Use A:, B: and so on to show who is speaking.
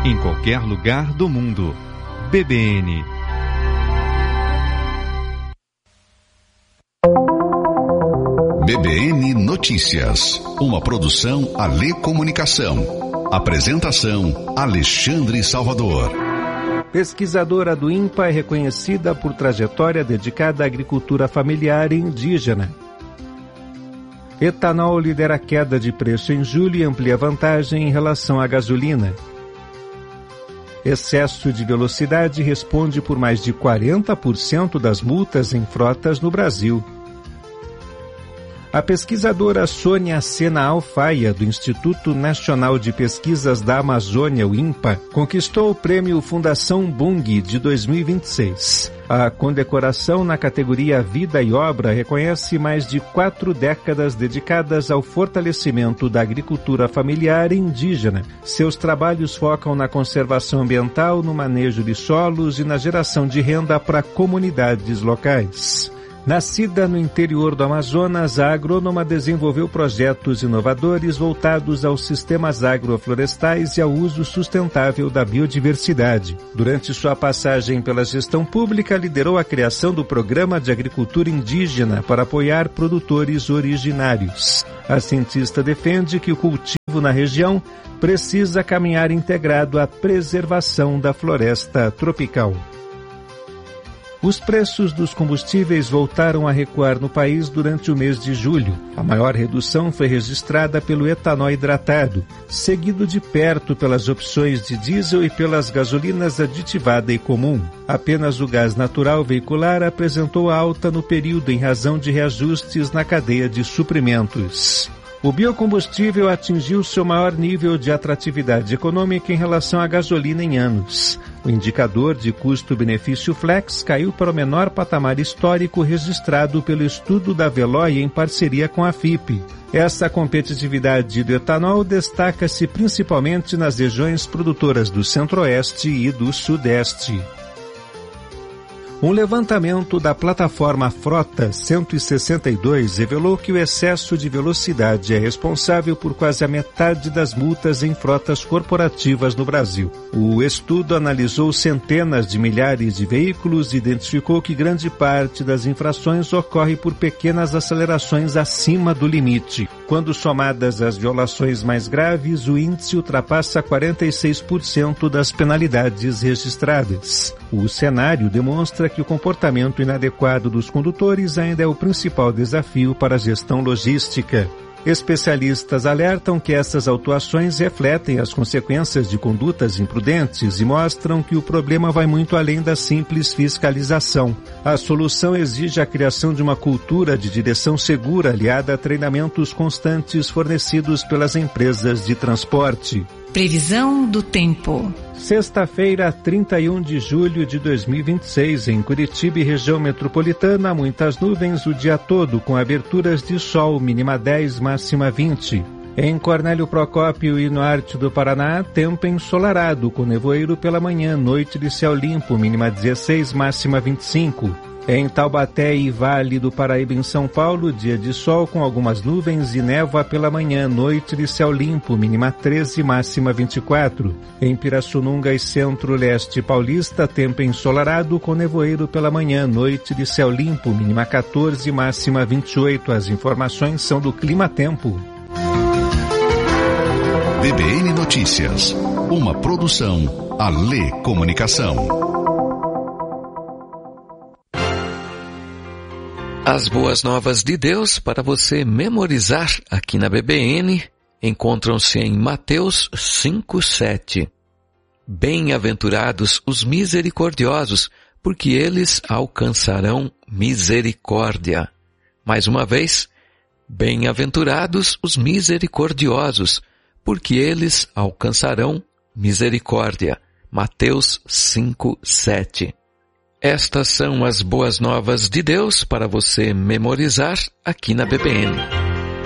A: em qualquer lugar do mundo. BBN.
B: BBN Notícias, uma produção Alê Comunicação. Apresentação Alexandre Salvador.
C: Pesquisadora do INPA é reconhecida por trajetória dedicada à agricultura familiar e indígena. Etanol lidera a queda de preço em julho e amplia vantagem em relação à gasolina. Excesso de velocidade responde por mais de 40% das multas em frotas no Brasil. A pesquisadora Sônia Sena Alfaia, do Instituto Nacional de Pesquisas da Amazônia, o INPA, conquistou o prêmio Fundação Bung de 2026. A condecoração na categoria Vida e Obra reconhece mais de 4 décadas dedicadas ao fortalecimento da agricultura familiar e indígena. Seus trabalhos focam na conservação ambiental, no manejo de solos e na geração de renda para comunidades locais. Nascida no interior do Amazonas, a agrônoma desenvolveu projetos inovadores voltados aos sistemas agroflorestais e ao uso sustentável da biodiversidade. Durante sua passagem pela gestão pública, liderou a criação do Programa de Agricultura Indígena para apoiar produtores originários. A cientista defende que o cultivo na região precisa caminhar integrado à preservação da floresta tropical. Os preços dos combustíveis voltaram a recuar no país durante o mês de julho. A maior redução foi registrada pelo etanol hidratado, seguido de perto pelas opções de diesel e pelas gasolinas aditivada e comum. Apenas o gás natural veicular apresentou alta no período em razão de reajustes na cadeia de suprimentos. O biocombustível atingiu seu maior nível de atratividade econômica em relação à gasolina em anos. O indicador de custo-benefício Flex caiu para o menor patamar histórico registrado pelo estudo da Veloy em parceria com a FIPE. Essa competitividade do etanol destaca-se principalmente nas regiões produtoras do Centro-Oeste e do Sudeste. Um levantamento da plataforma Frota 162 revelou que o excesso de velocidade é responsável por quase a metade das multas em frotas corporativas no Brasil. O estudo analisou centenas de milhares de veículos e identificou que grande parte das infrações ocorre por pequenas acelerações acima do limite. Quando somadas as violações mais graves, o índice ultrapassa 46% das penalidades registradas. O cenário demonstra que o comportamento inadequado dos condutores ainda é o principal desafio para a gestão logística. Especialistas alertam que essas autuações refletem as consequências de condutas imprudentes e mostram que o problema vai muito além da simples fiscalização. A solução exige a criação de uma cultura de direção segura aliada a treinamentos constantes fornecidos pelas empresas de transporte.
D: Previsão do tempo.
C: Sexta-feira, 31 de julho de 2026, em Curitiba e região metropolitana, muitas nuvens o dia todo, com aberturas de sol, mínima 10, máxima 20. Em Cornélio Procópio e no norte do Paraná, tempo ensolarado, com nevoeiro pela manhã, noite de céu limpo, mínima 16, máxima 25. Em Taubaté e Vale do Paraíba, em São Paulo, dia de sol com algumas nuvens e névoa pela manhã, noite de céu limpo, mínima 13, máxima 24. Em Pirassununga e Centro-Leste Paulista, tempo ensolarado com nevoeiro pela manhã, noite de céu limpo, mínima 14, máxima 28. As informações são do Clima Tempo.
B: BBN Notícias, uma produção Alê Comunicação.
E: As boas novas de Deus para você memorizar aqui na BBN encontram-se em Mateus 5:7. Bem-aventurados os misericordiosos, porque eles alcançarão misericórdia. Mais uma vez, bem-aventurados os misericordiosos, porque eles alcançarão misericórdia. Mateus 5:7. Estas são as boas novas de Deus para você memorizar aqui na BBN.